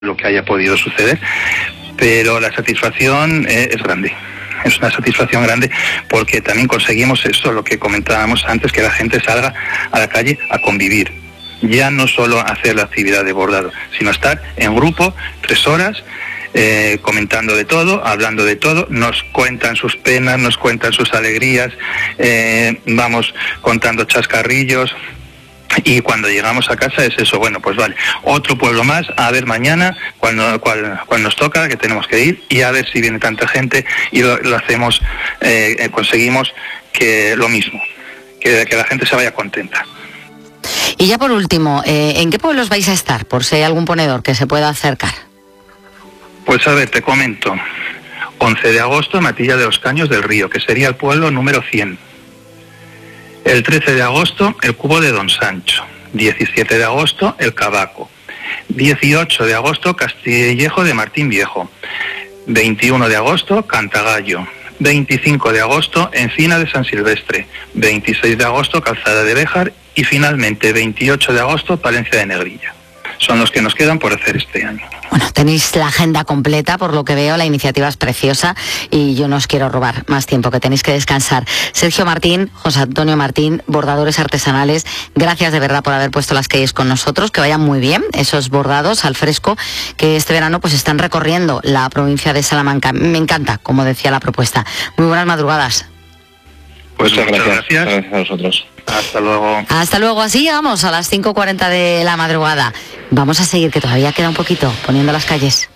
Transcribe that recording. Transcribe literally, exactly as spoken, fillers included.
lo que haya podido suceder, pero la satisfacción eh, es grande. Es una satisfacción grande porque también conseguimos eso, lo que comentábamos antes, que la gente salga a la calle a convivir. Ya no solo hacer la actividad de bordado, sino estar en grupo tres horas, eh, comentando de todo, hablando de todo, nos cuentan sus penas, nos cuentan sus alegrías, eh, vamos contando chascarrillos. Y cuando llegamos a casa es eso, bueno, pues vale, otro pueblo más, a ver mañana, cuando, cuando, cuando nos toca, que tenemos que ir, y a ver si viene tanta gente, y lo, lo hacemos, eh, conseguimos que lo mismo, que, que la gente se vaya contenta. Y ya por último, eh, ¿en qué pueblos vais a estar, por si hay algún ponedor que se pueda acercar? Pues a ver, te comento, once de agosto, Matilla de los Caños del Río, que sería el pueblo número cien. El trece de agosto, el Cubo de Don Sancho. diecisiete de agosto, el Cabaco. dieciocho de agosto, Castillejo de Martín Viejo. veintiuno de agosto, Cantagallo. veinticinco de agosto, Encina de San Silvestre. veintiséis de agosto, Calzada de Béjar. Y finalmente, veintiocho de agosto, Palencia de Negrilla. Son los que nos quedan por hacer este año. Bueno, tenéis la agenda completa, por lo que veo, la iniciativa es preciosa y yo no os quiero robar más tiempo, que tenéis que descansar. Sergio Martín, José Antonio Martín, bordadores artesanales, gracias de verdad por haber puesto las calles con nosotros, que vayan muy bien esos bordados al fresco que este verano pues están recorriendo la provincia de Salamanca. Me encanta, como decía la propuesta. Muy buenas madrugadas. Pues muchas, muchas gracias. gracias. Gracias a vosotros. Hasta luego. Hasta luego, así llegamos a las cinco cuarenta de la madrugada. Vamos a seguir, que todavía queda un poquito, poniendo las calles.